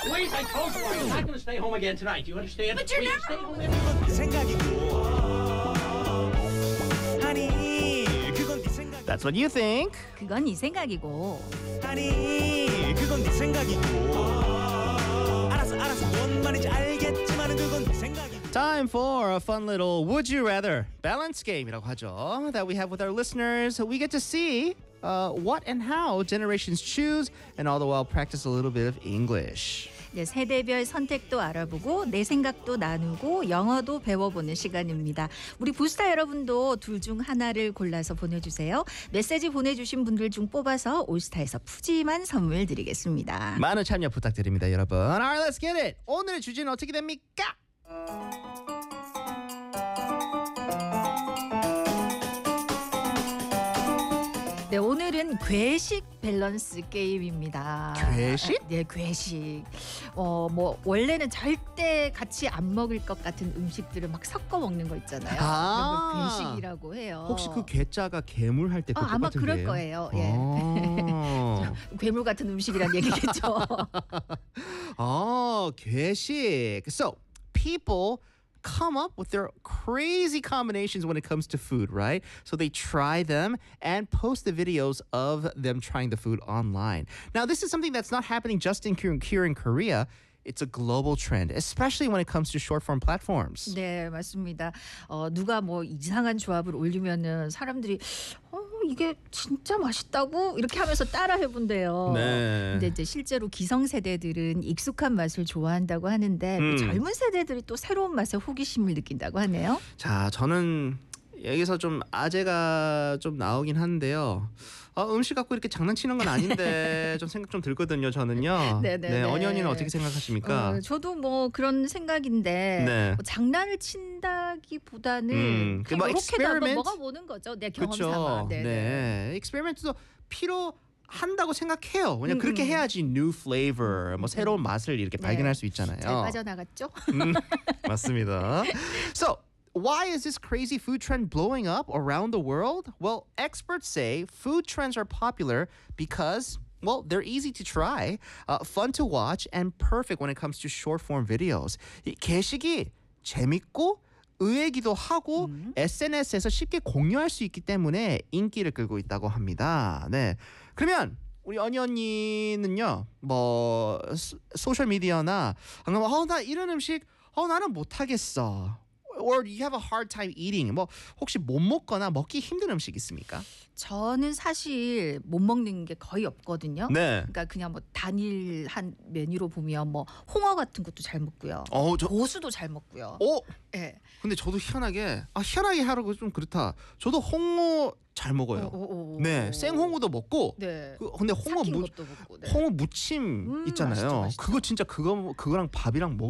Please, I told you I'm not going to stay home again tonight. Do you understand? But you're Please, never stay home. 생각이고 아니 그건 네 생각 That's what you think. 그건 네 생각이고. 아니 그건 네 생각이고 알았어 뭔 말인지 알겠지만은 그건 네 생각이고 Time for a fun little Would You Rather balance game이라고 하죠. That we have with our listeners. We get to see what and how generations choose and all the while practice a little bit of English. 네, 세대별 선택도 알아보고 내 생각도 나누고 영어도 배워보는 시간입니다. 우리 부스타 여러분도 둘 중 하나를 골라서 보내주세요. 메시지 보내주신 분들 중 뽑아서 올스타에서 푸짐한 선물 드리겠습니다. 많은 참여 부탁드립니다, 여러분. Alright, let's get it. 오늘의 주제는 어떻게 됩니까? 네, 오늘은 괴식 밸런스 게임입니다. 괴식? 네, 괴식. 뭐 원래는 절대 같이 안 먹을 것 같은 음식들을 막 섞어 먹는 거 있잖아요. 아. 그런 걸 괴식이라고 해요. 혹시 그 괴짜가 괴물 할 때 그 아마 똑같은 그럴 괴예요? 거예요. 예. 괴물 같은 음식이란 얘기겠죠. 괴식. So, people come up with their crazy combinations when it comes to food, right? So they try them and post the videos of them trying the food online. Now, this is something that's not happening just here in Korea. It's a global trend, especially when it comes to short-form platforms. 네, 맞습니다. 누가 뭐 이상한 조합을 올리면은 사람들이 이게 진짜 맛있다고 이렇게 하면서 따라 해본대요. 네. 근데 이제 실제로 기성세대들은 익숙한 맛을 좋아한다고 하는데 또 젊은 세대들이 또 새로운 맛에 호기심을 느낀다고 하네요. 자, 저는 여기서 좀 아재가 좀 나오긴 하는데요. 음식 갖고 이렇게 장난치는 건 아닌데 좀 생각 좀 들거든요, 저는요. 네네네. 네, 언니는 어떻게 생각하십니까? 저도 뭐 그런 생각인데 네. 뭐 장난을 친다기보다는 뭐 그냥 이렇게도 한번 experiment? 먹어보는 거죠. 내 경험 그렇죠. 삼아. 네, 익스페리먼트도 필요한다고 생각해요. 왜냐면 그렇게 해야지 new flavor, 뭐 새로운 맛을 이렇게 네. 발견할 수 있잖아요. 잘 빠져나갔죠? 맞습니다. So, why is this crazy food trend blowing up around the world? Well, experts say food trends are popular because, well, they're easy to try, fun to watch, and perfect when it comes to short-form videos. 이 게시기 재밌고 의외기도 하고 SNS에서 쉽게 공유할 수 있기 때문에 인기를 끌고 있다고 합니다. 네, 그러면 우리 언니는요, 뭐 소셜 미디어나 아니면 나 이런 음식 나는 못하겠어. Or you have a hard time eating. 뭐 혹시 못 먹거나 먹기 힘든 음식 있습니까? 저는 사실 못 먹는 게 거의 없거든요. 네. 그러니까 그냥 뭐 단일한 메뉴로 보면 뭐 홍어 같은 것도 잘 먹고요. 고수도 잘 먹고요. 예. 근데 저도 희한하게 하라고 좀 그렇다. 저도 홍어 잘 먹어요. 네, 생홍어도 먹고. 네. 근데 홍어 삭힌 것도 먹고. 네. 홍어 무침 있잖아요. 맛있죠. 그거 진짜 그거랑 밥이랑 먹을